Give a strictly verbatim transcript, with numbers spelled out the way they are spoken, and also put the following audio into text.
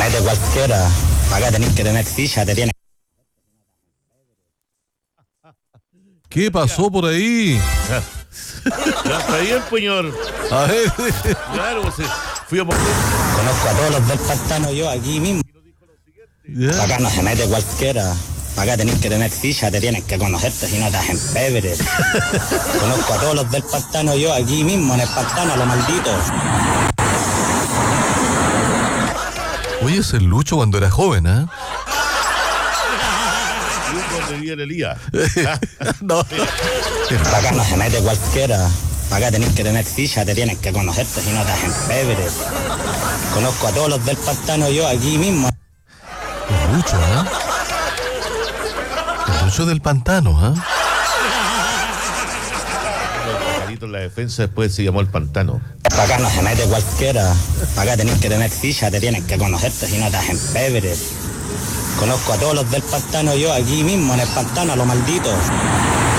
mete cualquiera. Acá tenés que tener ficha, te tiene. ¿Qué pasó por ahí? Ya está bien, señor. A ver. Claro, pues, eh, fui a poner. Conozco a todos los del pantano yo aquí mismo. Ya. Acá no se mete cualquiera. Acá tenés que tener ficha, te tienes que conocerte si no te hacen pebre. Conozco a todos los del pantano yo aquí mismo, en el pantano, a lo maldito. Oye, ese Lucho cuando era joven, ¿eh? Yo cuando vivía en Elías. No. Acá no se mete cualquiera. Acá tenés que tener ficha, te tienes que conocerte si no te hacen pebre. Conozco a todos los del pantano yo aquí mismo. El Lucho, ¿eh? El Lucho del pantano, ¿eh? En la defensa después se llamó el Pantano. Acá no se mete cualquiera. Acá tenés que tener ficha, te tienes que conocerte si no te hacen pebre. Conozco a todos los del pantano yo aquí mismo, en el pantano, a lo maldito.